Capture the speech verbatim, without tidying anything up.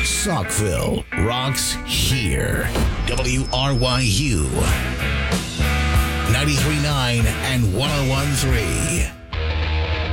Saukville rocks here. W R Y U ninety-three point nine and one oh one point three.